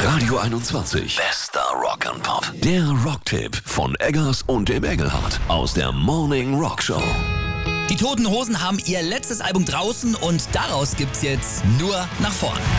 Radio 21. Bester Rock'n'Pop. Der Rocktipp von Eggers und dem Engelhardt aus der Morning Rock Show. Die Toten Hosen haben ihr letztes Album draußen und daraus gibt's jetzt nur nach vorn.